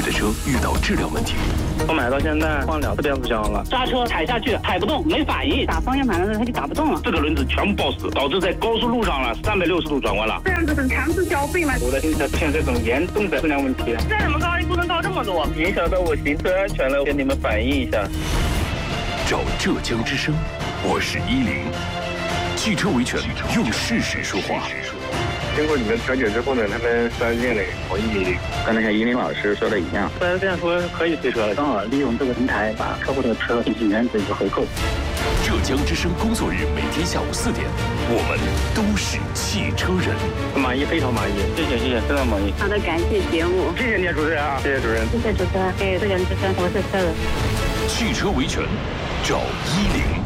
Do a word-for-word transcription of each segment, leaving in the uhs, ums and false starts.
的车遇到质量问题。 我买到现在换两次变速箱了， 刹车踩下去踩不动，没反应， 打方向盘的时候它就打不动了。 这个轮子全部抱死，导致在高速路上了三百六十度转弯了。 这样子很强制消费吗？ 我的新车出现这种严重的质量问题， 这怎么高低不能高这么多？ 影响到我行车安全了，跟你们反映一下。 找浙江之声，我是依林。汽车维权，用事实说话。 经过你们调解之后呢，他们四 S 店呢同意， 刚才像依林老师说的一样， 四 S 店说可以退车了， 刚好利用这个平台把客户的车进行原则一个回购。 浙江之声工作日每天下午四点，我们都是汽车人。 满意，非常满意，谢谢谢谢，非常满意。 好的，感谢节目， 谢谢你主持人啊，谢谢主任， 谢谢主持人，给浙江之声，我是车人。 汽车维权，找依林。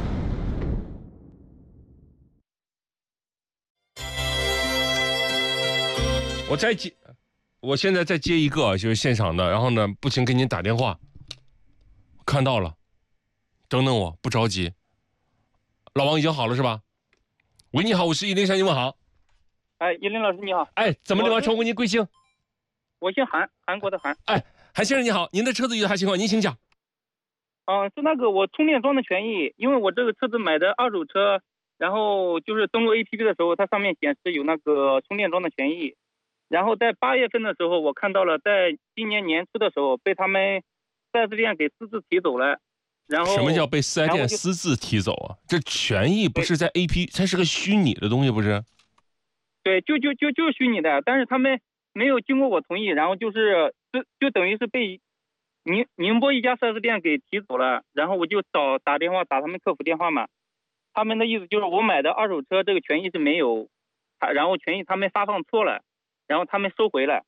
我再接，我现在再接一个，就是现场的，然后呢，不行给您打电话。看到了，等等我，不着急。老王已经好了是吧？喂，你好，我是依林，向你问好。 哎，依林老师你好。 哎，怎么地方称呼您贵姓？ 我姓韩，韩国的韩。 哎，韩先生你好，您的车子遇到啥情况？您请讲。 嗯，是那个我充电桩的权益，因为我这个车子买的二手车，然后就是登录 A P P 的时候，它上面显示有那个充电桩的权益。然后在八月份的时候，我看到了，在今年年初的时候被他们四 S 店给私自提走了。然后什么叫被四 S 店私自提走啊？这权益不是在 A P P， 它是个虚拟的东西，不是？ 对，就就就就是虚拟的，但是他们没有经过我同意，然后就是就就等于是被宁宁波一家四 S 店给提走了。然后我就找打电话打他们客服电话嘛，他们的意思就是我买的二手车这个权益是没有，然后权益他们发放错了。然后他们收回了。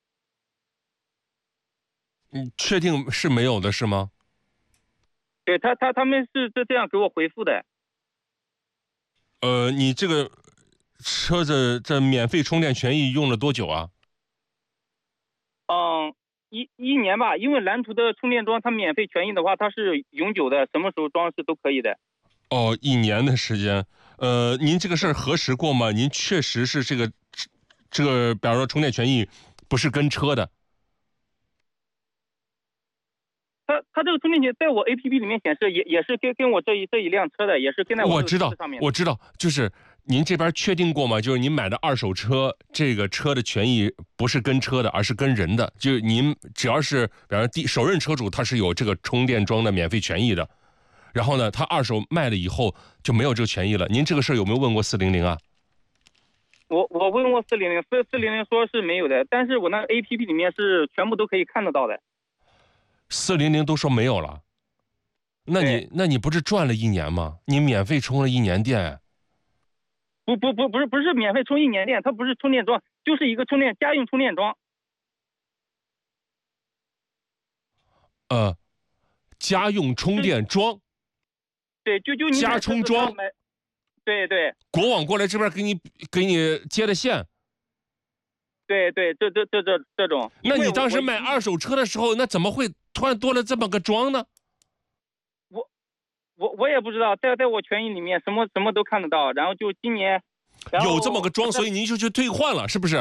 你确定是没有的是吗？ 对他，他他们是这这样给我回复的。 呃，你这个车子这免费充电权益用了多久啊？ 嗯，一一年吧，因为蓝图的充电桩它免费权益的话，它是永久的，什么时候装饰都可以的。 哦，一年的时间。呃，您这个事儿核实过吗？您确实是这个。这个，比方说充电权益不是跟车的， 他他这个充电权在我 A P P 里面显示也也是跟跟我这一这一辆车的，也是跟在我知道上面。 我知道，就是您这边确定过吗？就是您买的二手车，这个车的权益不是跟车的，而是跟人的。就是您只要是，比方说第首任车主，他是有这个充电桩的免费权益的，然后呢，他二手卖了以后就没有这个权益了。您这个事儿有没有问过四零零啊？ 我我问过四零零，四四零零说是没有的，但是我那个 A P P 里面是全部都可以看得到的。 四零零都说没有了，那你那你不是赚了一年吗？你免费充了一年电。 不不不不是不是免费充一年电，它不是充电桩，就是一个充电家用充电桩。 呃，家用充电桩。 对，就就你家充桩。 对对， 国网过来这边给你给你接的线。 对对，这这这这这种。 那你当时买二手车的时候，那怎么会突然多了这么个桩呢？ 我我我也不知道，在在我权益里面什么什么都看得到，然后就今年有这么个桩，所以您就去兑换了，是不是？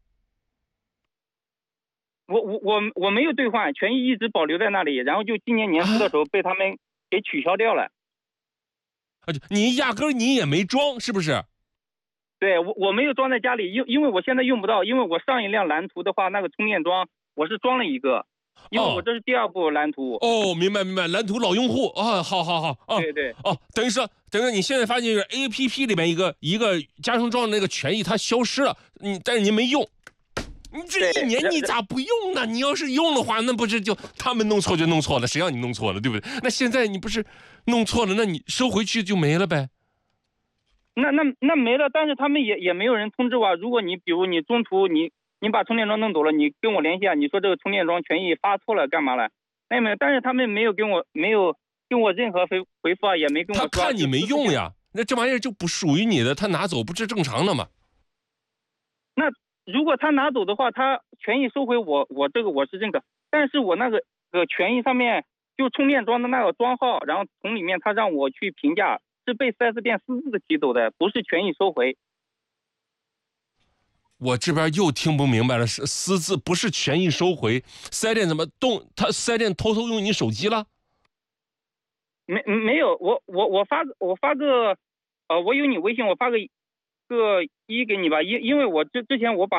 我我我我没有兑换，权益一直保留在那里，然后就今年年初的时候被他们给取消掉了。 啊，你压根儿你也没装，是不是？ 对，我我没有装在家里，因因为我现在用不到，因为我上一辆蓝图的话，那个充电桩我是装了一个，因为我这是第二部蓝图。 哦，明白明白，蓝图老用户啊，好好好啊， 对对， 哦，等于说等于说你现在发现 A P P 里面一个一个家充桩的那个权益它消失了，你但是您没用。你这一年你咋不用呢？你要是用的话，那不是就他们弄错就弄错了，谁让你弄错了，对不对？那现在你不是弄错了，那你收回去就没了呗。 那那那没了，但是他们也也没有人通知我。如果你比如你中途你你把充电桩弄走了，你跟我联系啊，你说这个充电桩权益发错了干嘛了？那没有，但是他们没有跟我没有跟我任何回回复啊，也没跟我说。 他看你没用呀，那这玩意儿就不属于你的，他拿走不是正常的吗？ 那。如果他拿走的话，他权益收回我，我这个我是认可，但是我那个呃权益上面就充电桩的那个桩号，然后从里面他让我去评价，是被 四 S 店私自提走的，不是权益收回。 我这边又听不明白了，是私自不是权益收回，四 S 店怎么动？他四 S 店偷偷用你手机了？ 没没有，我我我发我发个，呃，我有你微信，我发个个一给你吧，因因为我之之前我把。